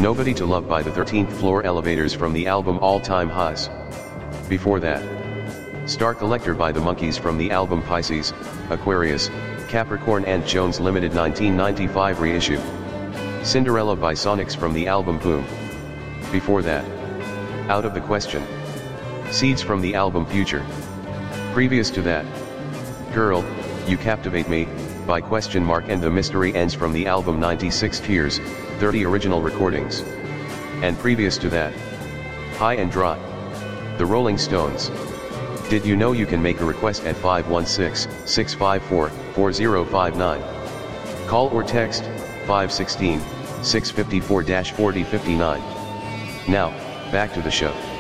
Nobody to Love by the 13th Floor Elevators from the album All Time Highs. Before that, Star Collector by the Monkees from the album Pisces, Aquarius, Capricorn and Jones Limited 1995 reissue. Cinderella by Sonics from the album Boom. Before that, Out of the Question. Seeds from the album Future. Previous to that, Girl, You Captivate Me, by Question Mark and The Mystery Ends from the album 96 Tears, 30 original recordings. And previous to that, High and Dry. The Rolling Stones. Did you know you can make a request at 516-654-4059? Call or text, 516-654-4059. Now, back to the show.